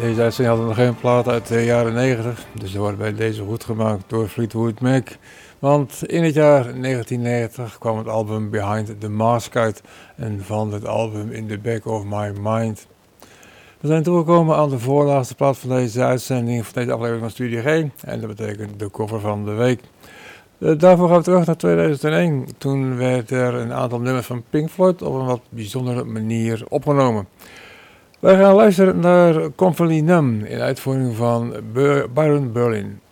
Deze uitzending hadden nog geen plaat uit de jaren 90, dus er wordt bij deze goed gemaakt door Fleetwood Mac. Want in het jaar 1990 kwam het album Behind the Mask uit en van het album In the Back of My Mind. We zijn toegekomen aan de voorlaatste plaat van deze uitzending, van deze aflevering van Studio G. En dat betekent de cover van de week. Daarvoor gaan we terug naar 2001. Toen werd er een aantal nummers van Pink Floyd op een wat bijzondere manier opgenomen. Wij gaan luisteren naar Completely Numb in uitvoering van Byron Berlin.